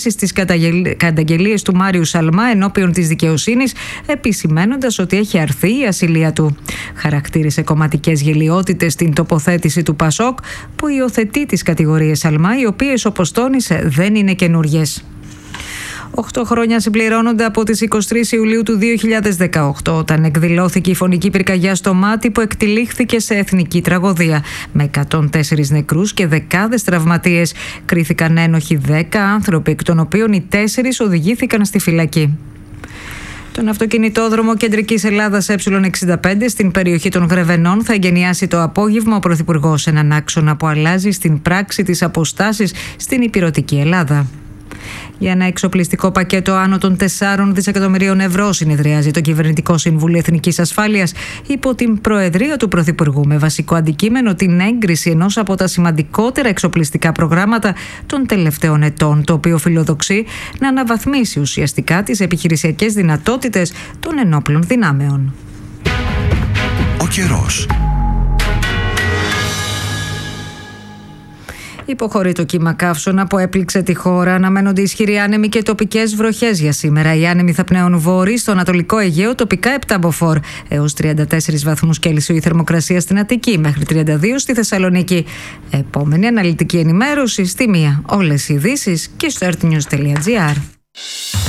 στις καταγγελίες του Μάριου Σαλμά ενώπιον της δικαιοσύνης, επισημαίνοντας ότι έχει αρθεί η ασυλία του. Χαρακτήρισε κομματικές γελοιότητες στην τοποθέτηση του Πασόκ, που υιοθετεί τις κατηγορίες Σαλμά, οι οποίες, όπως τόνισε, δεν είναι καινούριες. 8 χρόνια συμπληρώνονται από τις 23 Ιουλίου του 2018, όταν εκδηλώθηκε η φωνική πυρκαγιά στο Μάτι, που εκτυλίχθηκε σε εθνική τραγωδία. Με 104 νεκρούς και δεκάδες τραυματίες. Κρίθηκαν ένοχοι 10 άνθρωποι, εκ των οποίων οι 4 οδηγήθηκαν στη φυλακή. Τον αυτοκινητόδρομο Κεντρικής Ελλάδας Ε65 στην περιοχή των Γρεβενών θα εγκαινιάσει το απόγευμα ο Πρωθυπουργός, έναν άξονα που αλλάζει στην πράξη τις αποστάσεις στην ηπειρωτική Ελλάδα. Για ένα εξοπλιστικό πακέτο άνω των 4 δισεκατομμυρίων ευρώ συνεδριάζει το Κυβερνητικό Συμβούλιο Εθνικής Ασφάλειας υπό την προεδρία του Πρωθυπουργού, με βασικό αντικείμενο την έγκριση ενός από τα σημαντικότερα εξοπλιστικά προγράμματα των τελευταίων ετών, το οποίο φιλοδοξεί να αναβαθμίσει ουσιαστικά τις επιχειρησιακές δυνατότητες των ενόπλων δυνάμεων. Ο καιρός. Υποχωρεί το κύμα καύσωνα που έπληξε τη χώρα. Αναμένονται ισχυροί άνεμοι και τοπικές βροχές για σήμερα. Οι άνεμοι θα πνέουν βόρειοι στο Ανατολικό Αιγαίο, τοπικά 7 μποφόρ, έως 34 βαθμούς Κέλσιο η θερμοκρασία στην Αττική, μέχρι 32 στη Θεσσαλονίκη. Επόμενη αναλυτική ενημέρωση στη 1. Όλες οι ειδήσεις και στο earthnews.gr.